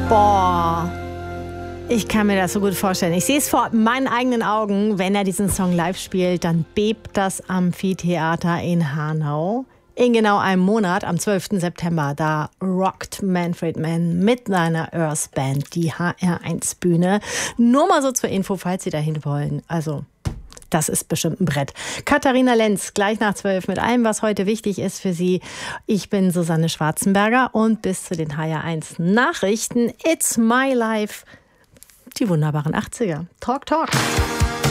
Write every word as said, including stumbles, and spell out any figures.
Boah, ich kann mir das so gut vorstellen. Ich sehe es vor meinen eigenen Augen, wenn er diesen Song live spielt, dann bebt das Amphitheater in Hanau. In genau einem Monat, am zwölften September, da rockt Manfred Mann mit seiner Earth Band die H R eins Bühne. Nur mal so zur Info, falls Sie dahin wollen. Also, das ist bestimmt ein Brett. Katharina Lenz, gleich nach zwölf mit allem, was heute wichtig ist für Sie. Ich bin Susanne Schwarzenberger und bis zu den H R eins Nachrichten, It's My Life, die wunderbaren achtziger. Talk, talk.